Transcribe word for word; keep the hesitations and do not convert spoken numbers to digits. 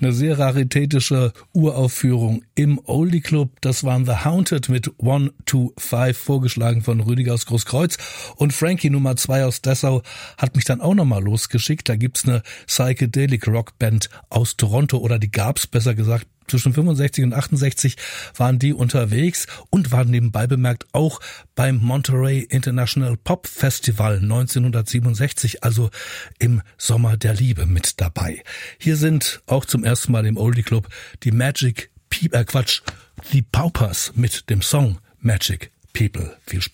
Eine sehr raritätische Uraufführung im Oldie Club. Das waren The Haunted mit One, Two, Five, vorgeschlagen von Rüdiger aus Großkreuz. Und Frankie Nummer zwei aus Dessau hat mich dann auch nochmal losgeschickt. Da gibt's eine Psychedelic Rock Band aus Toronto, oder die gab's, besser gesagt. Zwischen fünfundsechzig und achtundsechzig waren die unterwegs und waren nebenbei bemerkt auch beim Monterey International Pop Festival neunzehnhundertsiebenundsechzig, also im Sommer der Liebe, mit dabei. Hier sind auch zum ersten Mal im Oldie Club die Magic People, äh Quatsch, die Paupers mit dem Song Magic People. Viel Spaß.